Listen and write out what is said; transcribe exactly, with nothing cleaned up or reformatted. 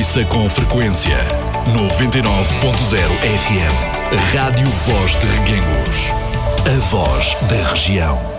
Ouça com frequência noventa e nove ponto zero F M. Rádio Voz de Reguengos. A voz da região.